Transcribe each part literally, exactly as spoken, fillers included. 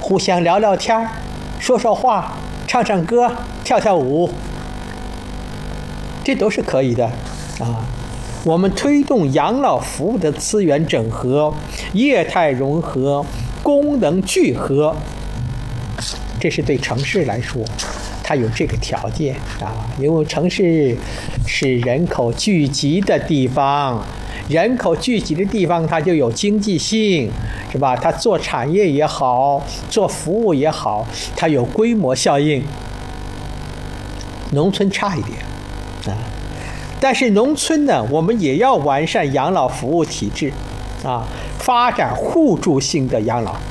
互相聊聊天，说说话，唱唱歌，跳跳舞，这都是可以的啊。我们推动养老服务的资源整合、业态融合、功能聚合，这是对城市来说，它有这个条件啊。因为城市是人口聚集的地方，人口聚集的地方，它就有经济性，是吧？它做产业也好，做服务也好，它有规模效应。农村差一点啊。但是农村呢，我们也要完善养老服务体制，啊，发展互助性的养老。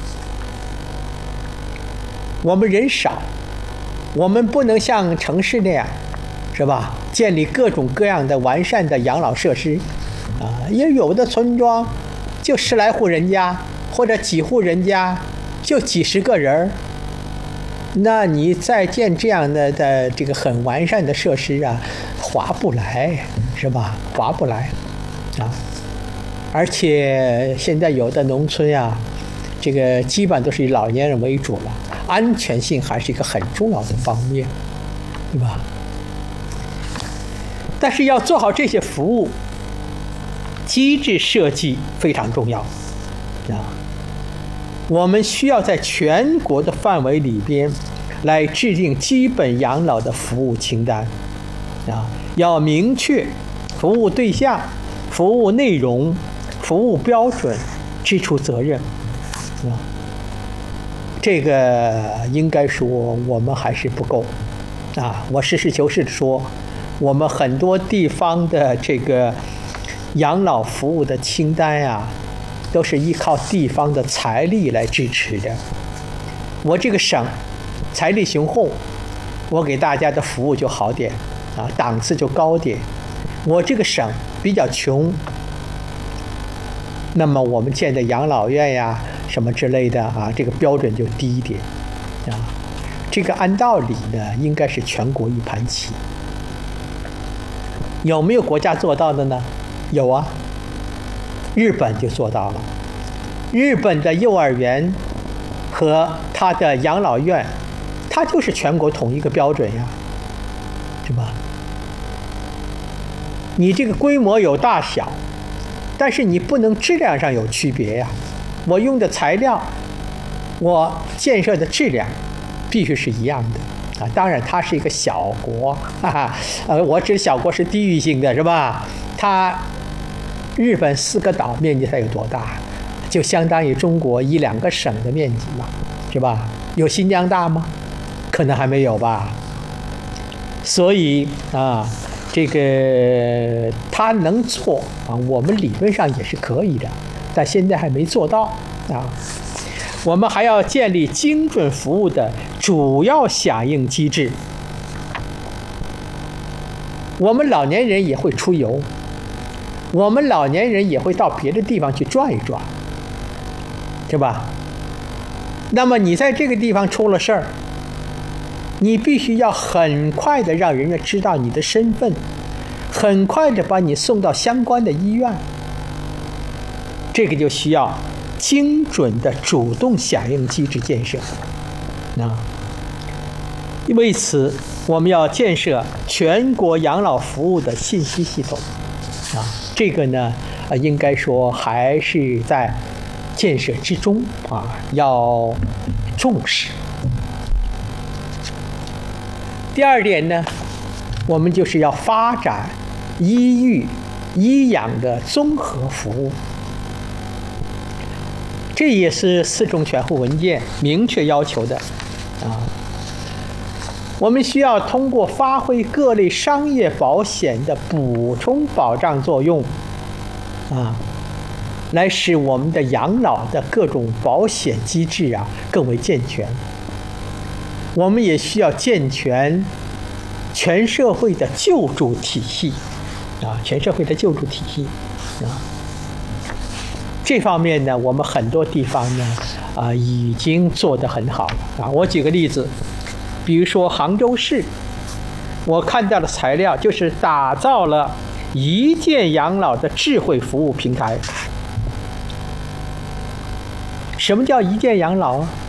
我们人少，我们不能像城市那样，是吧？建立各种各样的完善的养老设施，啊，因为有的村庄就十来户人家，或者几户人家就几十个人，那你再建这样的的这个很完善的设施啊，划不来，是吧？划不来，啊！而且现在有的农村呀、啊，这个基本都是以老年人为主了，安全性还是一个很重要的方面，对吧？但是要做好这些服务，机制设计非常重要，啊！我们需要在全国的范围里边来制定基本养老的服务清单，啊，要明确服务对象、服务内容、服务标准、支出责任，啊，这个应该说我们还是不够，啊，我实事求是的说，我们很多地方的这个养老服务的清单呀、啊。都是依靠地方的财力来支持的。我这个省财力雄厚，我给大家的服务就好点啊，档次就高点。我这个省比较穷，那么我们建的养老院呀什么之类的啊，这个标准就低一点啊。这个按道理呢，应该是全国一盘棋。有没有国家做到的呢？有啊。日本就做到了，日本的幼儿园和它的养老院，它就是全国统一个标准呀，是吧？你这个规模有大小，但是你不能质量上有区别呀。我用的材料，我建设的质量，必须是一样的啊。当然，它是一个小国，哈哈，呃，我指小国是地域性的，是吧？它。日本四个岛面积才有多大？就相当于中国一两个省的面积嘛，是吧？有新疆大吗？可能还没有吧。所以啊，这个他能做啊，我们理论上也是可以的，但现在还没做到啊。我们还要建立精准服务的主要响应机制。我们老年人也会出游。我们老年人也会到别的地方去转一转，是吧？那么你在这个地方出了事儿，你必须要很快的让人家知道你的身份，很快的把你送到相关的医院。这个就需要精准的主动响应机制建设。啊，为此我们要建设全国养老服务的信息系统。啊。这个呢，呃，应该说还是在建设之中啊，要重视。第二点呢，我们就是要发展医育、医养的综合服务，这也是四中全会文件明确要求的啊。我们需要通过发挥各类商业保险的补充保障作用，啊，来使我们的养老的各种保险机制啊更为健全。我们也需要健全全社会的救助体系，啊，全社会的救助体系，啊，这方面呢，我们很多地方呢，啊，已经做得很好了啊。我举个例子。比如说杭州市，我看到的材料就是打造了一键养老的智慧服务平台。什么叫一键养老啊？